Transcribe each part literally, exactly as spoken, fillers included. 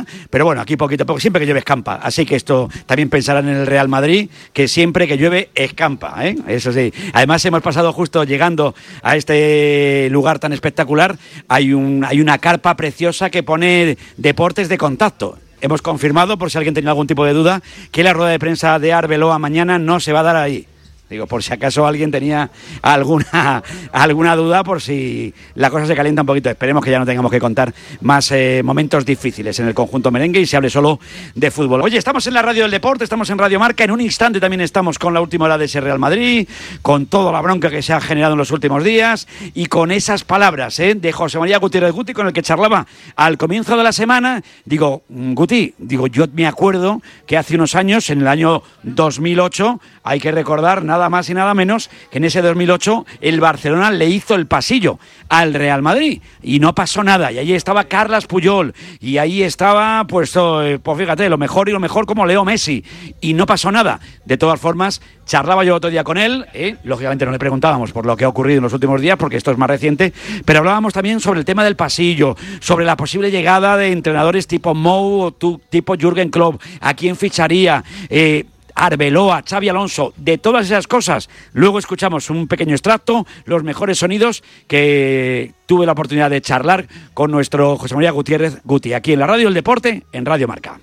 lluvia, pero bueno, aquí poquito a poco, siempre que llueve escampa, así que esto también pensarán en el Real Madrid, que siempre que llueve escampa, ¿eh? Eso sí. Además hemos pasado justo llegando a este lugar tan espectacular, hay, un, hay una carpa preciosa que pone deportes de contacto. Hemos confirmado, por si alguien tenía algún tipo de duda, que la rueda de prensa de Arbeloa mañana no se va a dar ahí. Digo, por si acaso alguien tenía alguna, alguna duda, por si la cosa se calienta un poquito. Esperemos que ya no tengamos que contar más eh, momentos difíciles en el conjunto merengue y se hable solo de fútbol. Oye, estamos en la radio del deporte, estamos en Radio Marca. En un instante también estamos con la última hora de ese Real Madrid, con toda la bronca que se ha generado en los últimos días y con esas palabras eh, de José María Gutiérrez Guti, con el que charlaba al comienzo de la semana. Digo, Guti, digo, yo me acuerdo que hace unos años, en el año dos mil ocho, hay que recordar nada más y nada menos que en ese dos mil ocho el Barcelona le hizo el pasillo al Real Madrid y no pasó nada, y ahí estaba Carles Puyol y ahí estaba pues, eh, pues fíjate, lo mejor y lo mejor como Leo Messi, y no pasó nada. De todas formas, charlaba yo otro día con él, ¿eh? Lógicamente no le preguntábamos por lo que ha ocurrido en los últimos días porque esto es más reciente, pero hablábamos también sobre el tema del pasillo, sobre la posible llegada de entrenadores tipo Mou o tu, tipo Jürgen Klopp, a quién ficharía, eh, Arbeloa, Xabi Alonso, de todas esas cosas. Luego escuchamos un pequeño extracto, los mejores sonidos que tuve la oportunidad de charlar con nuestro José María Gutiérrez Guti, aquí en la Radio del Deporte, en Radio Marca.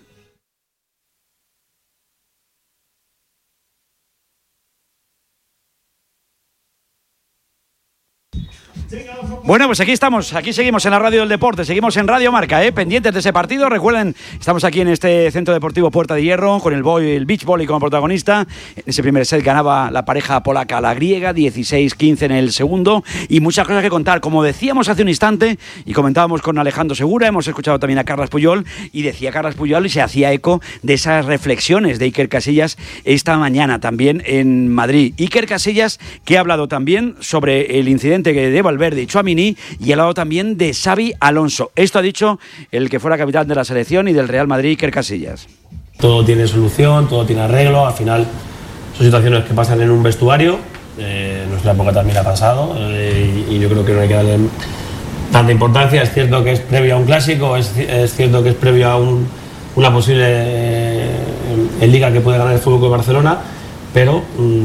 Bueno, pues aquí estamos, aquí seguimos en la Radio del Deporte, seguimos en Radio Marca, ¿eh? Pendientes de ese partido. Recuerden, estamos aquí en este Centro Deportivo Puerta de Hierro, con el, boy, el beach volley como protagonista. En ese primer set ganaba la pareja polaca a la griega, dieciséis quince en el segundo, y muchas cosas que contar. Como decíamos hace un instante, y comentábamos con Alejandro Segura, hemos escuchado también a Carles Puyol, y decía Carles Puyol y se hacía eco de esas reflexiones de Iker Casillas esta mañana también en Madrid. Iker Casillas, que ha hablado también sobre el incidente de Valverde y Tchouaméni, y ha hablado también de Xabi Alonso. Esto ha dicho el que fuera capitán de la selección y del Real Madrid, Iker Casillas. Todo tiene solución, todo tiene arreglo. Al final son situaciones que pasan en un vestuario. Eh, en nuestra época también ha pasado, eh, y, y yo creo que no hay que darle tanta importancia. Es cierto que es previo a un clásico, es, es cierto que es previo a un, una posible eh, en Liga que puede ganar el Fútbol Club Barcelona, pero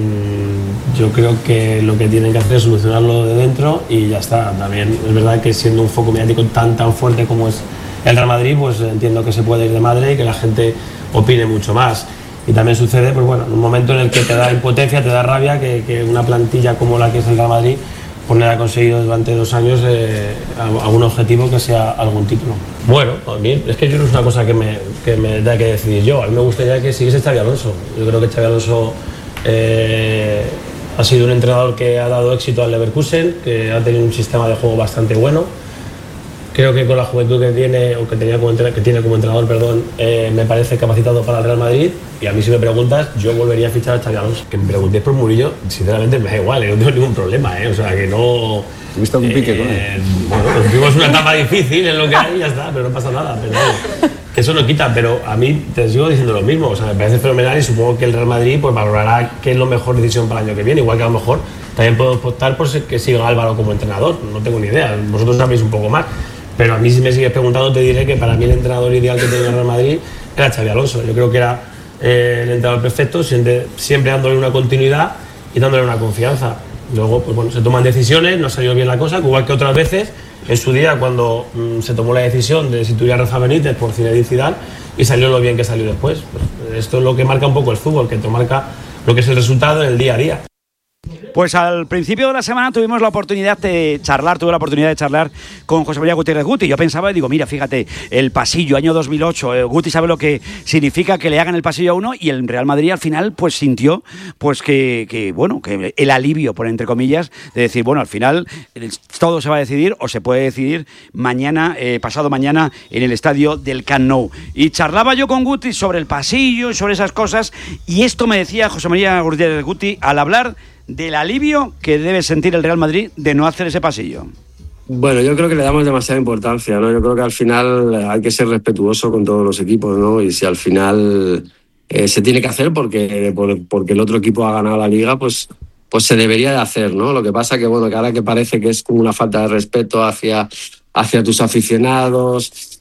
mmm, yo creo que lo que tienen que hacer es solucionarlo de dentro y ya está. También es verdad que siendo un foco mediático tan tan fuerte como es el Real Madrid, pues entiendo que se puede ir de madre y que la gente opine mucho más. Y también sucede, pues bueno, en un momento en el que te da impotencia, te da rabia que, que una plantilla como la que es el Real Madrid pues no haya conseguido durante dos años eh, algún objetivo que sea algún título. Bueno, a mí es que yo no es una cosa que me, que me da que decidir yo. A mí me gustaría que siguiese Xabi Alonso. Yo creo que Xabi Alonso eh, ha sido un entrenador que ha dado éxito al Leverkusen, que ha tenido un sistema de juego bastante bueno. Creo que con la juventud que tiene, o que, tenía como, que tiene como entrenador, perdón, eh, me parece capacitado para el Real Madrid. Y a mí, si me preguntas, yo volvería a fichar a Xabi Alonso. Que me preguntéis por Murillo, sinceramente me da igual, eh, no tengo ningún problema, ¿eh? O sea, que no... ¿Tuviste algún eh, pique con él? Bueno, pues tuvimos una etapa difícil en lo que hay y ya está, pero no pasa nada. Pero que eso no quita, pero a mí te sigo diciendo lo mismo. O sea, me parece fenomenal y supongo que el Real Madrid pues valorará qué es la mejor decisión para el año que viene. Igual que a lo mejor también puedo optar por que siga Álvaro como entrenador. No tengo ni idea, vosotros sabéis un poco más. Pero a mí, si me sigues preguntando, te diré que para mí el entrenador ideal que tenía el Real Madrid era Xabi Alonso. Yo creo que era eh, el entrenador perfecto, siempre, siempre dándole una continuidad y dándole una confianza. Luego, pues bueno, se toman decisiones, no ha salido bien la cosa, igual que otras veces, en su día, cuando mmm, se tomó la decisión de sustituir a Rafa Benítez por Zinedine Zidane y salió lo bien que salió después. Pues esto es lo que marca un poco el fútbol, que te marca lo que es el resultado en el día a día. Pues al principio de la semana tuvimos la oportunidad de charlar, tuve la oportunidad de charlar con José María Gutiérrez Guti. Yo pensaba y digo, mira, fíjate, el pasillo, año dos mil ocho, eh, Guti sabe lo que significa que le hagan el pasillo a uno, y el Real Madrid al final pues sintió pues que, que bueno, que el alivio, por entre comillas, de decir, bueno, al final todo se va a decidir o se puede decidir mañana, eh, pasado mañana, en el estadio del Camp Nou. Y charlaba yo con Guti sobre el pasillo y sobre esas cosas, y esto me decía José María Gutiérrez Guti al hablar del alivio que debe sentir el Real Madrid de no hacer ese pasillo. Bueno, yo creo que le damos demasiada importancia, ¿no? Yo creo que al final hay que ser respetuoso con todos los equipos, ¿no? Y si al final eh, se tiene que hacer porque, por, porque el otro equipo ha ganado la Liga, pues, pues se debería de hacer, ¿no? Lo que pasa que, bueno, que ahora que parece que es como una falta de respeto hacia, hacia tus aficionados,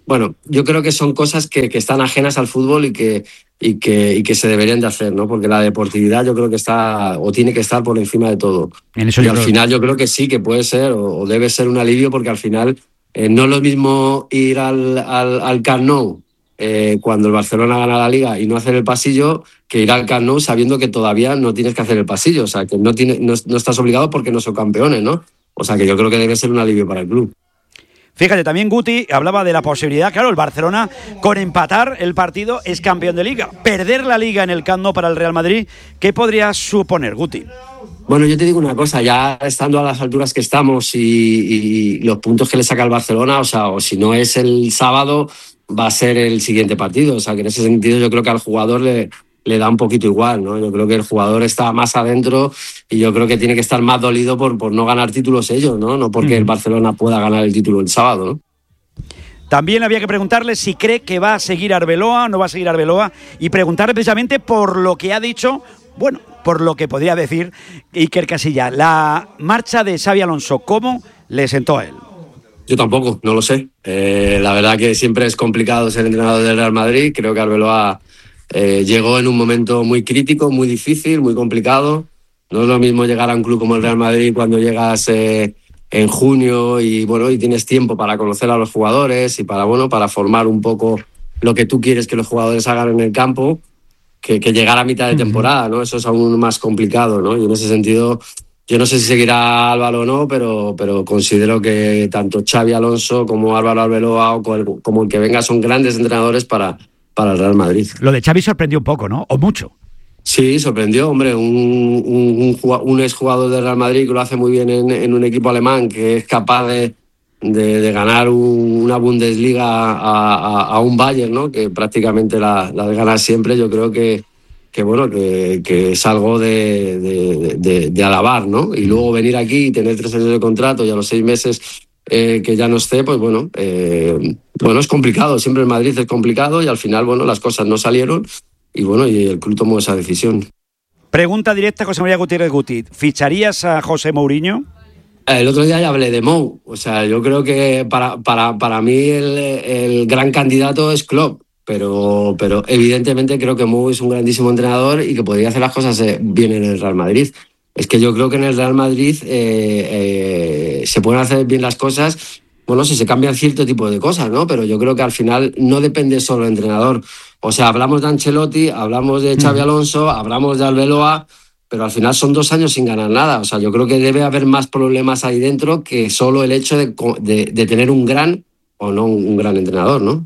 bueno, yo creo que son cosas que, que están ajenas al fútbol y que, y, que, y que se deberían de hacer, ¿no? Porque la deportividad yo creo que está o tiene que estar por encima de todo. En eso y yo al creo... final yo creo que sí, que puede ser o, o debe ser un alivio, porque al final eh, no es lo mismo ir al, al, al Camp Nou eh, cuando el Barcelona gana la Liga y no hacer el pasillo, que ir al Camp Nou sabiendo que todavía no tienes que hacer el pasillo. O sea, que no, tiene, no, no estás obligado porque no son campeones, ¿no? O sea, que yo creo que debe ser un alivio para el club. Fíjate, también Guti hablaba de la posibilidad, claro, el Barcelona con empatar el partido es campeón de Liga. Perder la Liga en el Camp Nou para el Real Madrid, ¿qué podría suponer, Guti? Bueno, yo te digo una cosa, ya estando a las alturas que estamos y, y los puntos que le saca el Barcelona, o sea, o si no es el sábado, va a ser el siguiente partido. O sea, que en ese sentido yo creo que al jugador le, le da un poquito igual, ¿no? Yo creo que el jugador está más adentro y yo creo que tiene que estar más dolido por, por no ganar títulos ellos, ¿no? No porque el Barcelona pueda ganar el título el sábado, ¿no? También había que preguntarle si cree que va a seguir Arbeloa o no va a seguir Arbeloa y preguntarle precisamente por lo que ha dicho, bueno, por lo que podría decir Iker Casillas. La marcha de Xabi Alonso, ¿cómo le sentó a él? Yo tampoco, no lo sé. Eh, la verdad que siempre es complicado ser entrenador del Real Madrid. Creo que Arbeloa eh, llegó en un momento muy crítico, muy difícil, muy complicado. No es lo mismo llegar a un club como el Real Madrid cuando llegas eh, en junio y bueno y tienes tiempo para conocer a los jugadores y para bueno para formar un poco lo que tú quieres que los jugadores hagan en el campo, que, que llegar a mitad de temporada, ¿no? Eso es aún más complicado, ¿no? Y en ese sentido, yo no sé si seguirá Álvaro o no, pero, pero considero que tanto Xabi Alonso como Álvaro Arbeloa o como el que venga son grandes entrenadores para, para el Real Madrid. Lo de Xavi sorprendió un poco, ¿no? O mucho. Sí, sorprendió, hombre, un, un, un, un exjugador del Real Madrid que lo hace muy bien en, en un equipo alemán, que es capaz de, de, de ganar un, una Bundesliga a, a, a un Bayern, ¿no? Que prácticamente la, la de ganar siempre. Yo creo que, que bueno, que, que es algo de, de, de, de alabar, ¿no? Y luego venir aquí y tener tres años de contrato y a los seis meses eh, que ya no esté, pues bueno, eh, bueno, es complicado. Siempre en Madrid es complicado y al final, bueno, las cosas no salieron. Y bueno, y el club tomó esa decisión. Pregunta directa a José María Gutiérrez Guti. ¿Ficharías a José Mourinho? El otro día ya hablé de Mou. O sea, yo creo que para, para, para mí el, el gran candidato es Klopp. Pero, pero evidentemente creo que Mou es un grandísimo entrenador y que podría hacer las cosas bien en el Real Madrid. Es que yo creo que en el Real Madrid eh, eh, se pueden hacer bien las cosas, bueno, si se cambian cierto tipo de cosas, ¿no? Pero yo creo que al final no depende solo del entrenador. O sea, hablamos de Ancelotti, hablamos de Xabi Alonso, hablamos de Arbeloa, pero al final son dos años sin ganar nada. O sea, yo creo que debe haber más problemas ahí dentro que solo el hecho de, de, de tener un gran o no un gran entrenador, ¿no?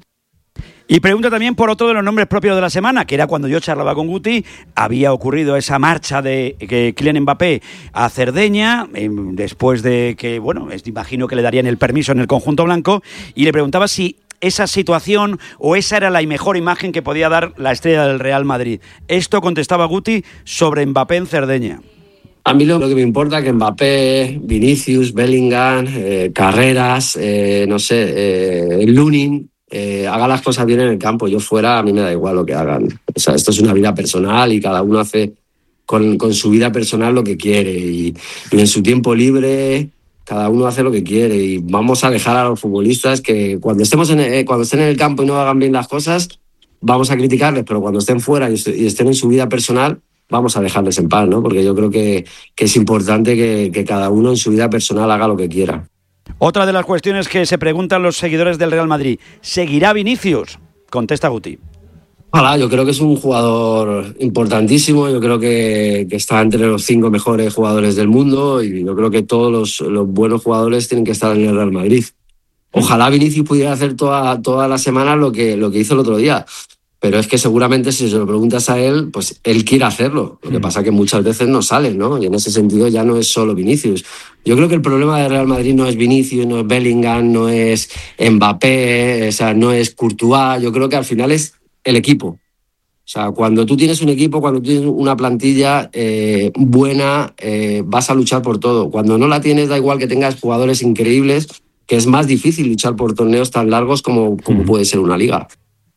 Y pregunta también por otro de los nombres propios de la semana, que era cuando yo charlaba con Guti, había ocurrido esa marcha de que Kylian Mbappé a Cerdeña, eh, después de que, bueno, imagino que le darían el permiso en el conjunto blanco, y le preguntaba si esa situación o esa era la mejor imagen que podía dar la estrella del Real Madrid. Esto contestaba Guti sobre Mbappé en Cerdeña. A mí lo que me importa es que Mbappé, Vinicius, Bellingham, eh, Carreras, eh, no sé, eh, Lunin, eh, haga las cosas bien en el campo. Yo fuera, a mí me da igual lo que hagan. O sea, esto es una vida personal y cada uno hace con, con su vida personal lo que quiere. Y, y en su tiempo libre cada uno hace lo que quiere y vamos a dejar a los futbolistas que cuando estemos en, eh, cuando estén en el campo y no hagan bien las cosas, vamos a criticarles, pero cuando estén fuera y, y estén en su vida personal, vamos a dejarles en paz, ¿no? Porque yo creo que, que es importante que, que cada uno en su vida personal haga lo que quiera. Otra de las cuestiones que se preguntan los seguidores del Real Madrid, ¿seguirá Vinicius? Contesta Guti. Ojalá, yo creo que es un jugador importantísimo, yo creo que, que está entre los cinco mejores jugadores del mundo y yo creo que todos los, los buenos jugadores tienen que estar en el Real Madrid. Ojalá Vinicius pudiera hacer toda, toda la semana lo que, lo que hizo el otro día, pero es que seguramente si se lo preguntas a él, pues él quiere hacerlo. Lo que pasa es que muchas veces no sale, ¿no? Y en ese sentido ya no es solo Vinicius. Yo creo que el problema del Real Madrid no es Vinicius, no es Bellingham, no es Mbappé, o sea, no es Courtois. Yo creo que al final es el equipo. O sea, cuando tú tienes un equipo, cuando tú tienes una plantilla eh, buena, eh, vas a luchar por todo. Cuando no la tienes, da igual que tengas jugadores increíbles, que es más difícil luchar por torneos tan largos como, como puede ser una liga.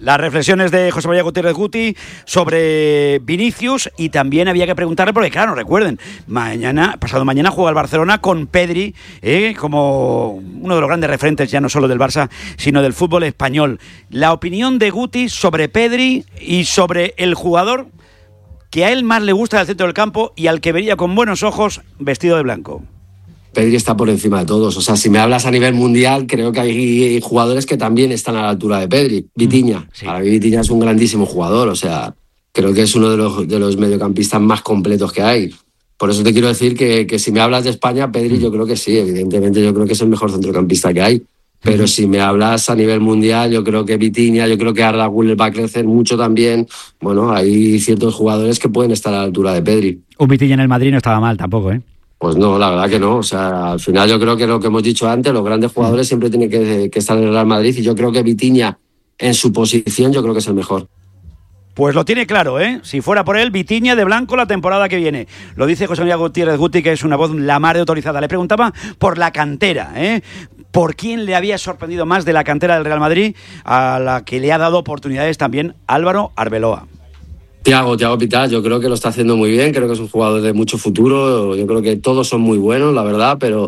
Las reflexiones de José María Gutiérrez Guti sobre Vinicius, y también había que preguntarle, porque claro, recuerden, mañana, pasado mañana juega el Barcelona con Pedri, eh, como uno de los grandes referentes ya no solo del Barça, sino del fútbol español. La opinión de Guti sobre Pedri y sobre el jugador que a él más le gusta del centro del campo y al que vería con buenos ojos vestido de blanco. Pedri está por encima de todos. O sea, si me hablas a nivel mundial, creo que hay jugadores que también están a la altura de Pedri. Vitinha. Sí. Para mí Vitinha es un grandísimo jugador. O sea, creo que es uno de los, de los mediocampistas más completos que hay. Por eso te quiero decir que, que si me hablas de España, Pedri, yo creo que sí. Evidentemente yo creo que es el mejor centrocampista que hay. Pero si me hablas a nivel mundial, yo creo que Vitinha, yo creo que Arda Güler va a crecer mucho también. Bueno, hay ciertos jugadores que pueden estar a la altura de Pedri. Un Vitinha en el Madrid no estaba mal tampoco, ¿eh? Pues no, la verdad que no. O sea, al final yo creo que lo que hemos dicho antes, los grandes jugadores siempre tienen que, que estar en el Real Madrid, y yo creo que Vitinha, en su posición, yo creo que es el mejor. Pues lo tiene claro, ¿eh? Si fuera por él, Vitinha de blanco la temporada que viene. Lo dice José María Gutiérrez Guti, que es una voz la mar de autorizada. Le preguntaba por la cantera, ¿eh? ¿Por quién le había sorprendido más de la cantera del Real Madrid, a la que le ha dado oportunidades también Álvaro Arbeloa? Thiago, Thiago Pitaz, yo creo que lo está haciendo muy bien, creo que es un jugador de mucho futuro, yo creo que todos son muy buenos, la verdad, pero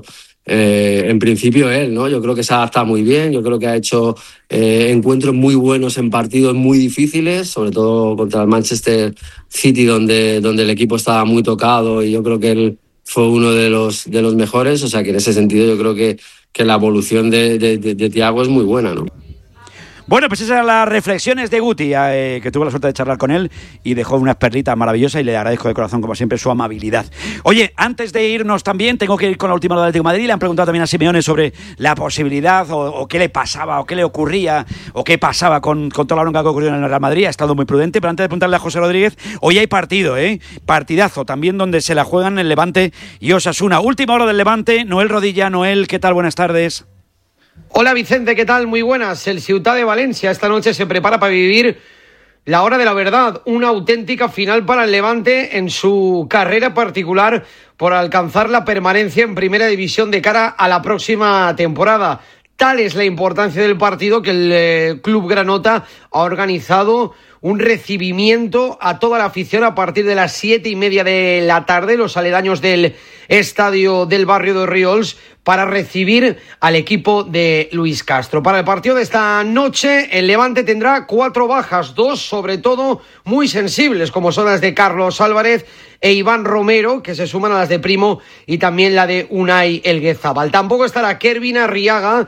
eh, en principio él, ¿no? Yo creo que se adapta muy bien, yo creo que ha hecho eh, encuentros muy buenos en partidos muy difíciles, sobre todo contra el Manchester City, donde, donde el equipo estaba muy tocado, y yo creo que él fue uno de los, de los mejores, o sea que en ese sentido yo creo que, que la evolución de, de, de, de Thiago es muy buena, ¿no? Bueno, pues esas eran las reflexiones de Guti, eh, que tuve la suerte de charlar con él y dejó unas perlitas maravillosas, y le agradezco de corazón, como siempre, su amabilidad. Oye, antes de irnos también, tengo que ir con la última hora del Atlético de Madrid. Le han preguntado también a Simeone sobre la posibilidad, o, o qué le pasaba, o qué le ocurría, o qué pasaba con, con toda la bronca que ocurrió en el Real Madrid. Ha estado muy prudente, pero antes de preguntarle a José Rodríguez, hoy hay partido, ¿eh? Partidazo también, donde se la juegan el Levante y Osasuna. Última hora del Levante. Noel Rodilla. Noel, ¿qué tal? Buenas tardes. Hola Vicente, ¿qué tal? Muy buenas. El Ciutat de Valencia esta noche se prepara para vivir la hora de la verdad, una auténtica final para el Levante en su carrera particular por alcanzar la permanencia en Primera División de cara a la próxima temporada. Tal es la importancia del partido que el eh, Club Granota ha organizado un recibimiento a toda la afición a partir de las siete y media de la tarde, los aledaños del estadio del barrio de Riols, para recibir al equipo de Luis Castro. Para el partido de esta noche, el Levante tendrá cuatro bajas, dos sobre todo muy sensibles, como son las de Carlos Álvarez e Iván Romero, que se suman a las de Primo, y también la de Unai Elguezabal. Tampoco estará Kervin Arriaga,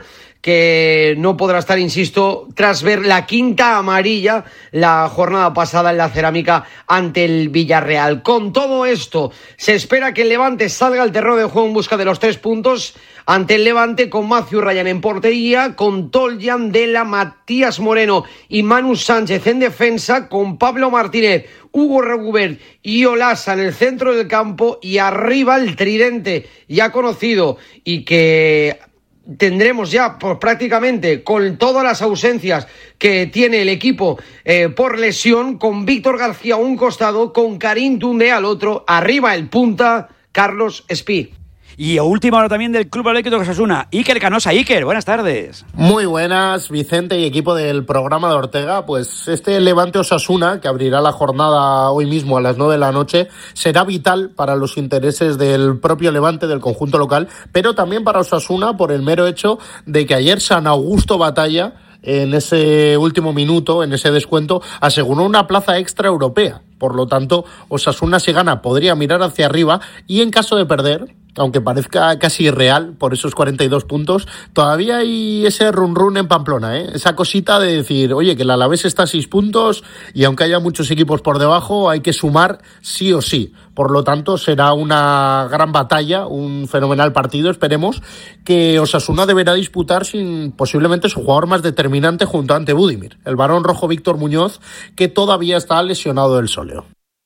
que no podrá estar, insisto, tras ver la quinta amarilla la jornada pasada en la Cerámica ante el Villarreal. Con todo esto, se espera que el Levante salga al terreno de juego en busca de los tres puntos ante el Levante, con Matthew Ryan en portería, con Toljan Dela, Matías Moreno y Manu Sánchez en defensa, con Pablo Martínez, Hugo Regubert y Olasa en el centro del campo, y arriba el tridente ya conocido y que tendremos ya pues, prácticamente con todas las ausencias que tiene el equipo eh, por lesión, con Víctor García a un costado, con Karim Toundé al otro, arriba el punta Carlos Espí. Y a última hora también del Club Atlético de Osasuna, Iker Canosa. Iker, buenas tardes. Muy buenas, Vicente y equipo del programa de Ortega. Pues este Levante Osasuna, que abrirá la jornada hoy mismo a las nueve de la noche, será vital para los intereses del propio Levante, del conjunto local, pero también para Osasuna por el mero hecho de que ayer San Augusto Batalla, en ese último minuto, en ese descuento, aseguró una plaza extra europea. Por lo tanto, Osasuna, si gana, podría mirar hacia arriba, y en caso de perder, aunque parezca casi irreal por esos cuarenta y dos puntos, todavía hay ese run run en Pamplona, ¿eh? Esa cosita de decir, oye, que el Alavés está a seis puntos y aunque haya muchos equipos por debajo, hay que sumar sí o sí. Por lo tanto, será una gran batalla, un fenomenal partido, esperemos, que Osasuna deberá disputar sin posiblemente su jugador más determinante junto a Ante Budimir, el varón rojo Víctor Muñoz, que todavía está lesionado del sóleo.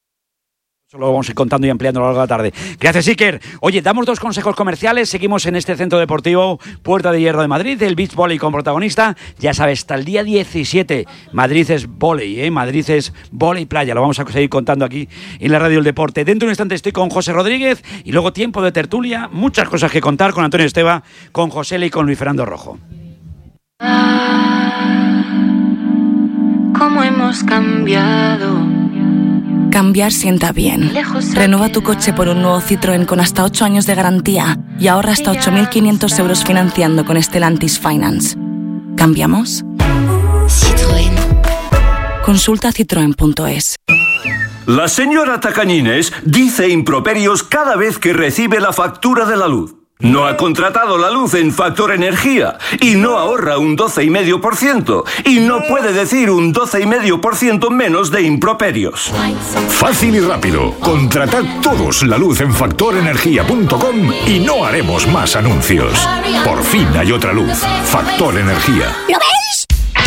Eso lo vamos a ir contando y ampliando a lo largo de la tarde. Gracias, Iker. Oye, damos dos consejos comerciales. Seguimos en este centro deportivo Puerta de Hierro de Madrid, el beach volley con protagonista. Ya sabes, hasta el día diecisiete. Madrid es volley, ¿eh? Madrid es volley playa. Lo vamos a seguir contando aquí en la Radio del Deporte. Dentro de un instante estoy con José Rodríguez y luego tiempo de tertulia. Muchas cosas que contar con Antonio Esteba, con José L y con Luis Fernando Rojo. cómo hemos cambiado. Cambiar sienta bien. Renueva tu coche por un nuevo Citroën con hasta ocho años de garantía y ahorra hasta ocho mil quinientos euros financiando con Stellantis Finance. ¿Cambiamos? Citroën. Consulta citroen punto es. La señora Tacañines dice improperios cada vez que recibe la factura de la luz. No ha contratado la luz en Factor Energía y no ahorra un doce coma cinco por ciento y no puede decir un doce coma cinco por ciento menos de improperios. Fácil y rápido. Contratad todos la luz en factor energía punto com y no haremos más anuncios. Por fin hay otra luz. Factor Energía. ¿Lo veis?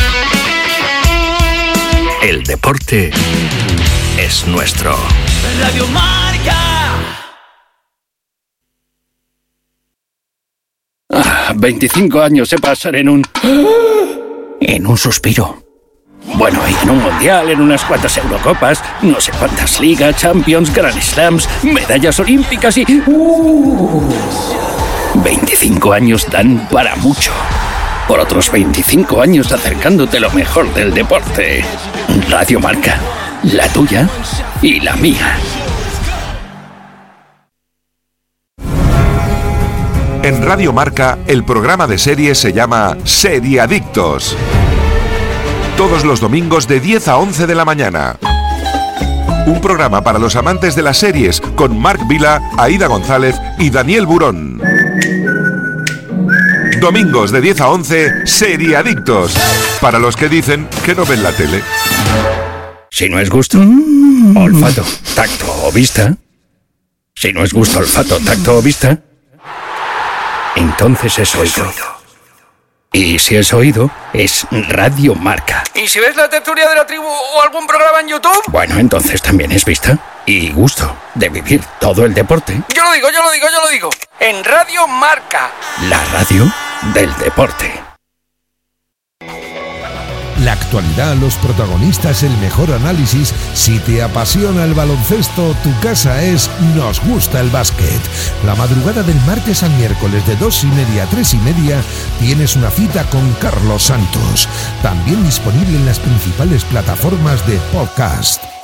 El deporte es nuestro. Radio Marca. Ah, veinticinco años se pasan en un... En un suspiro. Bueno, y en un mundial, en unas cuantas Eurocopas, no sé cuántas ligas, Champions, Grand Slams, medallas olímpicas y... Uh, veinticinco años dan para mucho. Por otros veinticinco años acercándote lo mejor del deporte. Radio Marca, la tuya y la mía. En Radio Marca, el programa de series se llama Seriadictos. Todos los domingos de diez a once de la mañana. Un programa para los amantes de las series con Marc Vila, Aida González y Daniel Burón. Domingos de diez a once, Seriadictos. Para los que dicen que no ven la tele. Si no es gusto, olfato, tacto o vista. Si no es gusto, olfato, tacto o vista, entonces es oído. Y si es oído, es Radio Marca. ¿Y si ves la tertulia de la tribu o algún programa en YouTube? Bueno, entonces también es vista y gusto de vivir todo el deporte. Yo lo digo, yo lo digo, yo lo digo. En Radio Marca. La radio del deporte. La actualidad, los protagonistas, el mejor análisis. Si te apasiona el baloncesto, tu casa es Nos Gusta el Básquet. La madrugada del martes al miércoles de dos y media a tres y media tienes una cita con Carlos Santos. También disponible en las principales plataformas de podcast.